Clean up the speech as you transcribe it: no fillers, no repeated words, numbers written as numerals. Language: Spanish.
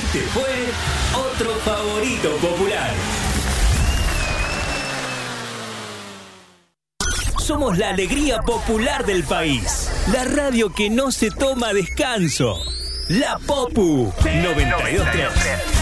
Este fue otro favorito popular. Somos la alegría popular del país. La radio que no se toma descanso. La Popu 92.3.